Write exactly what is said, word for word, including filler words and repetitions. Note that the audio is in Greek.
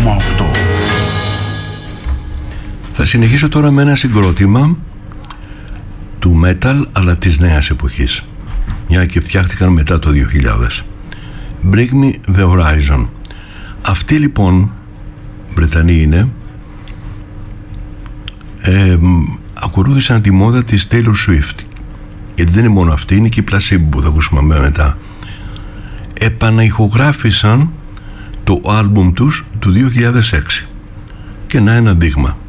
κόμμα οκτώ. Θα συνεχίσω τώρα με ένα συγκρότημα του metal, αλλά της νέας εποχής, μια και φτιάχτηκαν μετά το δύο χιλιάδες. Bring Me The Horizon. Αυτοί λοιπόν Βρετανοί είναι, ε, ακολούθησαν τη μόδα της Taylor Swift, γιατί δεν είναι μόνο αυτή, είναι και η Placebo που θα ακούσουμε μετά. Επαναηχογράφησαν το άλμπουμ τους του δύο χιλιάδες έξι και να ένα δείγμα.